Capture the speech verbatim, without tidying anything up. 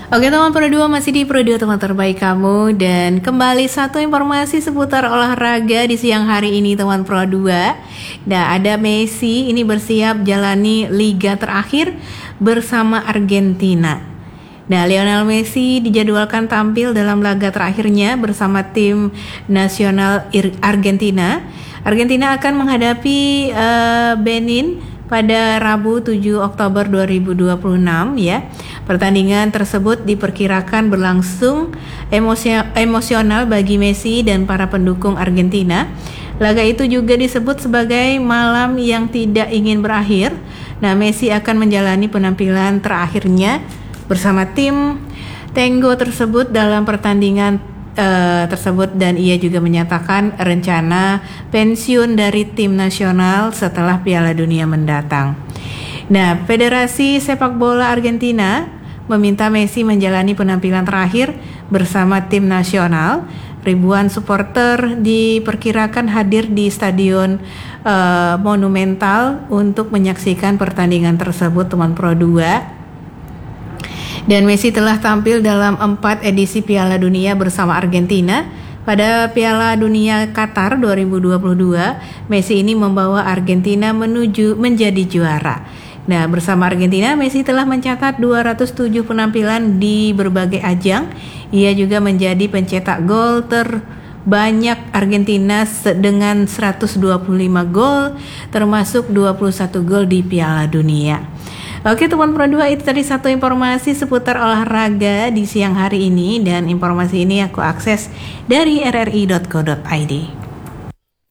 Oke teman Pro dua, masih di Pro dua teman terbaik kamu. Dan kembali satu informasi seputar olahraga di siang hari ini teman Pro dua. Nah, ada Messi ini bersiap jalani liga terakhir bersama Argentina. Nah, Lionel Messi dijadwalkan tampil dalam laga terakhirnya bersama tim nasional Argentina. Argentina akan menghadapi uh, Benin pada Rabu tujuh Oktober dua ribu dua puluh enam ya. Pertandingan tersebut diperkirakan berlangsung emosio- emosional bagi Messi dan para pendukung Argentina. Laga itu juga disebut sebagai malam yang tidak ingin berakhir. Nah, Messi akan menjalani penampilan terakhirnya bersama tim Tango tersebut dalam pertandingan Uh, tersebut, dan ia juga menyatakan rencana pensiun dari tim nasional setelah Piala Dunia mendatang. Nah, Federasi Sepak Bola Argentina meminta Messi menjalani penampilan terakhir bersama tim nasional. Ribuan supporter diperkirakan hadir di Stadion uh, Monumental untuk menyaksikan pertandingan tersebut teman Pro dua. Dan Messi telah tampil dalam empat edisi Piala Dunia bersama Argentina. Pada Piala Dunia Qatar dua ribu dua puluh dua, Messi ini membawa Argentina menuju menjadi juara. Nah, bersama Argentina, Messi telah mencatat dua ratus tujuh penampilan di berbagai ajang. Ia juga menjadi pencetak gol terbanyak Argentina dengan seratus dua puluh lima gol, termasuk dua puluh satu gol di Piala Dunia. Oke teman Pro dua, itu tadi satu informasi seputar olahraga di siang hari ini, dan informasi ini aku akses dari r r i dot co dot i d.